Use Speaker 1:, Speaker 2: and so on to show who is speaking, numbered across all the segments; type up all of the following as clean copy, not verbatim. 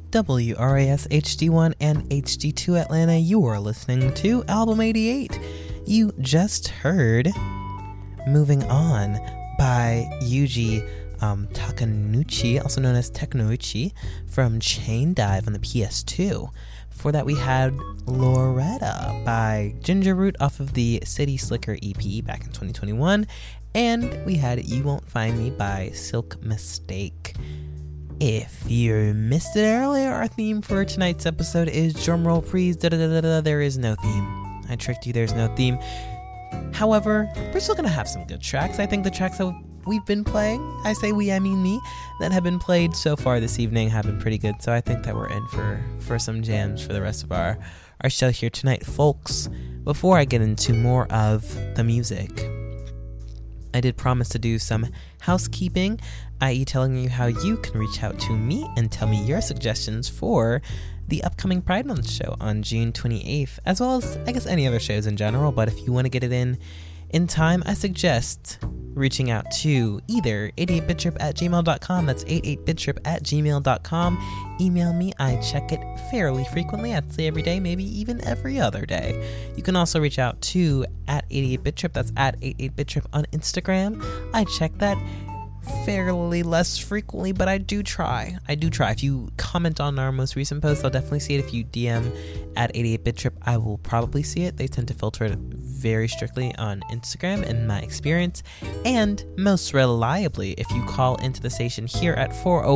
Speaker 1: WRAS HD1 and HD2 Atlanta. You are listening to Album 88. You just heard Moving On by Yuji Takanouchi, also known as Teknouchi, from Chain Dive on the PS2. Before that, we had Loretta by Ginger Root off of the City Slicker EP back in 2021. And we had You Won't Find Me by Silk Mistake. If you missed it earlier, our theme for tonight's episode is drumroll please, there is no theme. I tricked you, there's no theme. However, we're still going to have some good tracks. I think the tracks that we've been playing, I say we, I mean me, that have been played so far this evening have been pretty good. So I think that we're in for some jams for the rest of our show here tonight, folks. Before I get into more of the music, I did promise to do some housekeeping, i.e. telling you how you can reach out to me and tell me your suggestions for the upcoming Pride Month show on June 28th, as well as, I guess, any other shows in general. But if you want to get it in time, I suggest reaching out to either 88bittrip@gmail.com, that's 88bittrip@gmail.com. Email me, I check it fairly frequently, I'd say every day, maybe even every other day. You can also reach out to @88bittrip, that's @88bittrip on Instagram. I check that fairly less frequently, but I do try. If you comment on our most recent post, I'll definitely see it. If you DM @88bittrip, I will probably see it. They tend to filter it very strictly on Instagram in my experience. And most reliably, if you call into the station here at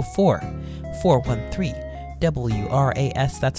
Speaker 1: 404-413-WRAS, that's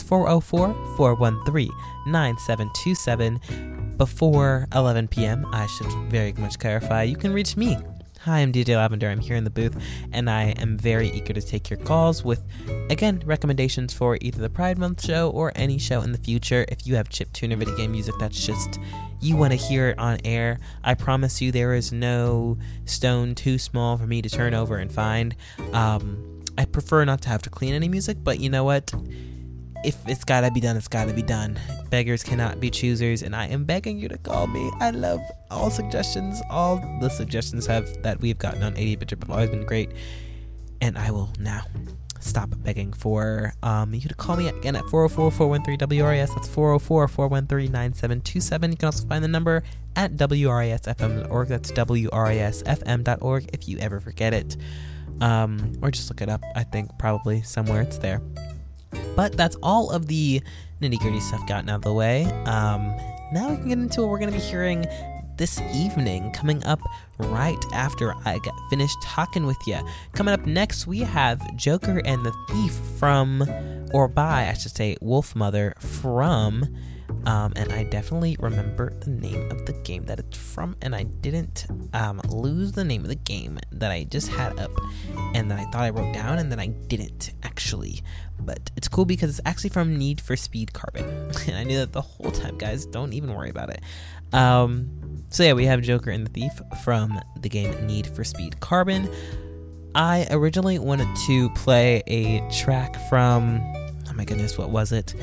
Speaker 1: 404-413-9727, before 11 p.m., I should very much clarify, you can reach me. Hi, I'm DJ Lavender. I'm here in the booth, and I am very eager to take your calls with, again, recommendations for either the Pride Month show or any show in the future. If you have chiptune or video game music that's just, you want to hear it on air, I promise you there is no stone too small for me to turn over and find. I prefer not to have to clean any music, but you know what? If it's gotta be done, it's gotta be done. Beggars cannot be choosers, and I am begging you to call me. I love all suggestions. All the suggestions that we've gotten on 88bittrip have always been great, and I will now stop begging for you to call me again at 404-413-WRAS. That's 404-413-9727. You can also find the number at WRASFM.org. That's WRASFM.org if you ever forget it, or just look it up. I think probably somewhere it's there. But that's all of the nitty-gritty stuff gotten out of the way. Now we can get into what we're going to be hearing this evening, coming up right after I get finished talking with you. Coming up next, we have Joker and the Thief from, or by, I should say, Wolfmother from, and I definitely remember the name of the game that it's from, and I didn't lose the name of the game that I just had up, and then I thought I wrote down, and then I didn't, actually. But it's cool because it's actually from Need for Speed Carbon. And I knew that the whole time, guys. Don't even worry about it. So yeah, we have Joker and the Thief from the game Need for Speed Carbon. I originally wanted to play a track from, oh my goodness, what was it?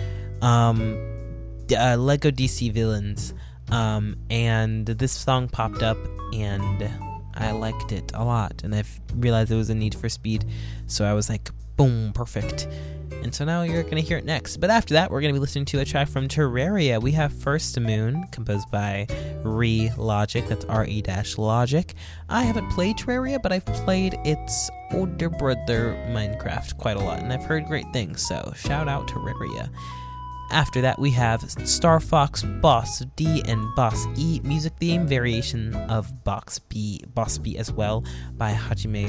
Speaker 1: Lego DC Villains. And this song popped up and I liked it a lot. And I realized it was a Need for Speed. So I was like, boom, perfect. And so now you're going to hear it next. But after that, we're going to be listening to a track from Terraria. We have First Moon, composed by Re-Logic. That's R-E-Logic. I haven't played Terraria, but I've played its older brother, Minecraft, quite a lot. And I've heard great things, so shout out Terraria. After that, we have Star Fox, Boss D, and Boss E music theme, variation of Boss B as well, by Hajime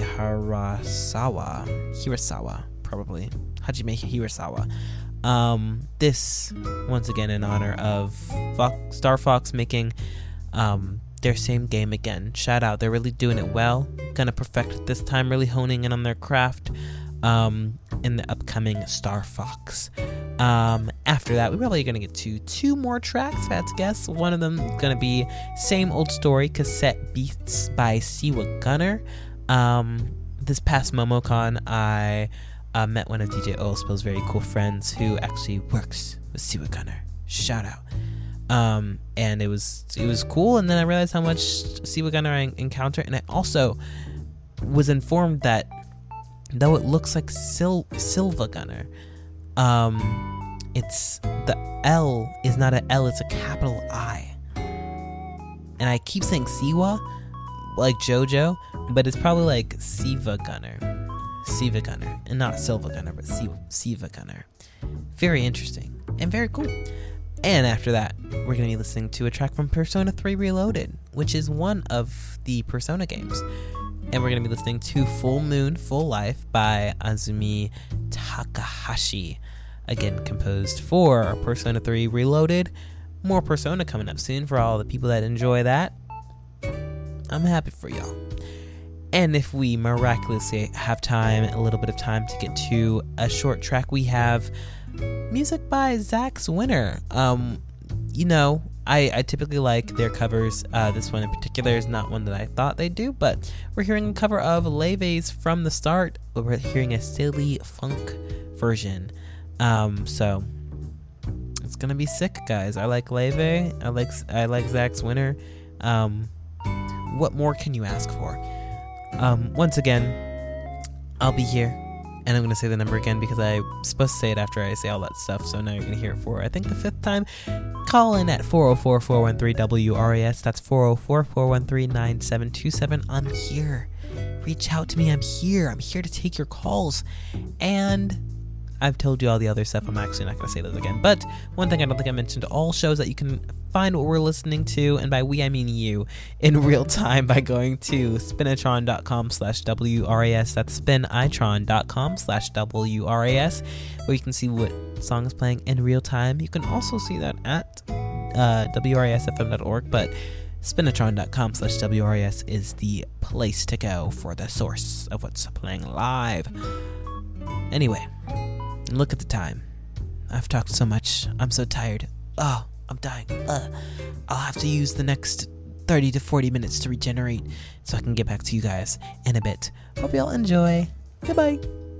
Speaker 1: Hirasawa, probably. Hajime Hirasawa. This, once again, in honor of Star Fox making their same game again. Shout out, they're really doing it well. Gonna perfect it this time, really honing in on their craft in the upcoming Star Fox. After that, we're probably going to get to two more tracks, if I had to guess. One of them is going to be Same Old Story, Cassette Beats by Siwa Gunner. This past MomoCon, I met one of DJ Oilspill's very cool friends who actually works with Siwa Gunner. Shout out. And it was cool, and then I realized how much Siwa Gunner I encountered, and I also was informed that though it looks like Silva Gunner, It's the L is not an L, it's a capital I. And I keep saying Siwa, like JoJo, but it's probably like Siva Gunner, and not Silva Gunner, but Siva Gunner. Very interesting and very cool. And after that, we're going to be listening to a track from Persona 3 Reloaded, which is one of the Persona games. And we're going to be listening to Full Moon, Full Life by Azumi Takahashi. Again, composed for Persona 3 Reloaded. More Persona coming up soon for all the people that enjoy that. I'm happy for y'all. And if we miraculously have time, a little bit of time to get to a short track, we have music by Zax Winter. I typically like their covers. This one in particular is not one that I thought they'd do, but we're hearing a cover of Leve's From the Start. We're hearing a silly funk version. So it's gonna be sick, guys. I like Leve. I like Zax Winter. What more can you ask for? Once again, I'll be here. And I'm going to say the number again because I'm supposed to say it after I say all that stuff. So now you're going to hear it for, I think, the 5th time. Call in at 404-413-WRAS. That's 404-413-9727. I'm here. Reach out to me. I'm here. I'm here to take your calls. And I've told you all the other stuff. I'm actually not going to say those again. But one thing I don't think I mentioned, all shows that you can find what we're listening to, and by we I mean you, in real time by going to spinitron.com/WRAS. That's spinitron.com/WRAS, where you can see what song is playing in real time. You can also see that at WRASFM.org, but spinitron.com/WRAS is the place to go for the source of what's playing live. Anyway, look at the time. I've talked so much. I'm so tired. Oh, I'm dying. I'll have to use the next 30 to 40 minutes to regenerate so I can get back to you guys in a bit. Hope y'all enjoy. Goodbye.